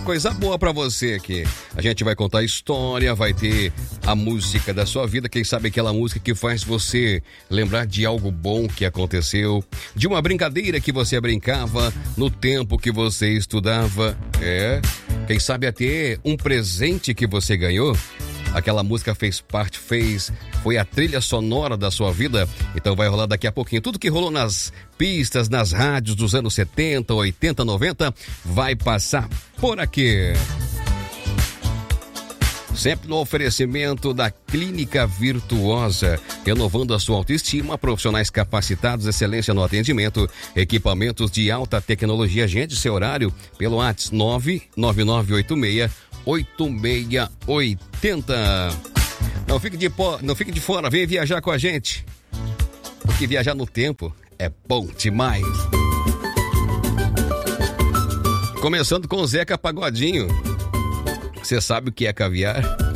coisa boa pra você aqui. A gente vai contar a história, vai ter a música da sua vida, quem sabe aquela música que faz você lembrar de algo bom que aconteceu, de uma brincadeira que você brincava no tempo que você estudava. Quem sabe até um presente que você ganhou. Aquela música foi a trilha sonora da sua vida. Então vai rolar daqui a pouquinho. Tudo que rolou nas pistas, nas rádios dos anos 70, 80, 90, vai passar por aqui. Sempre no oferecimento da Clínica Virtuosa, renovando a sua autoestima, profissionais capacitados, excelência no atendimento, equipamentos de alta tecnologia. Agende seu horário pelo WhatsApp 99986-8680. Não fique de fora, vem viajar com a gente, porque viajar no tempo é bom demais. Começando com o Zeca Pagodinho. Você sabe o que é caviar?